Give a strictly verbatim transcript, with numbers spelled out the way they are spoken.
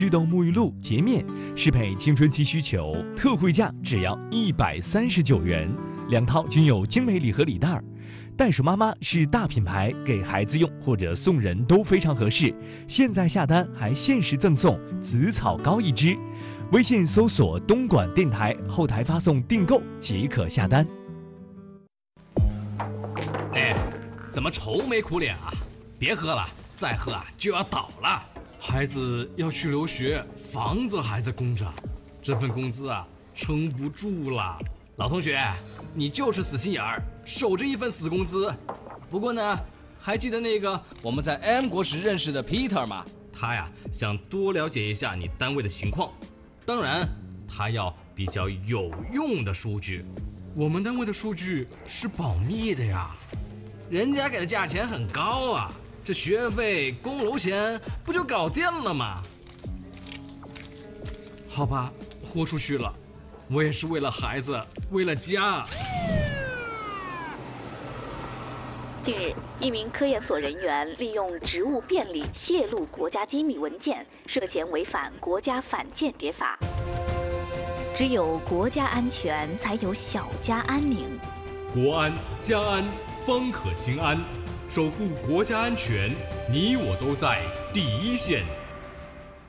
祛痘沐浴露洁面，适配青春期需求，特惠价只要一百三十九元，两套均有精美礼盒礼袋。袋鼠妈妈是大品牌，给孩子用或者送人都非常合适。现在下单还限时赠送紫草膏一支，微信搜索东莞电台，后台发送订购即可下单。 哎，怎么愁眉苦脸啊？别喝了，再喝啊就要倒了。孩子要去留学，房子还在供着，这份工资啊撑不住了。老同学，你就是死心眼儿，守着一份死工资。不过呢，还记得那个我们在 M 国时认识的 Peter 吗？他呀想多了解一下你单位的情况，当然他要比较有用的数据。我们单位的数据是保密的呀，人家给的价钱很高啊，这学费、供楼钱不就搞定了吗？好吧，豁出去了，我也是为了孩子，为了家。 近日，一名科研所人员利用职务便利泄露国家机密文件，涉嫌违反国家反间谍法。只有国家安全，才有小家安宁。 国安家安方可心安，守护国家安全，你我都在第一线。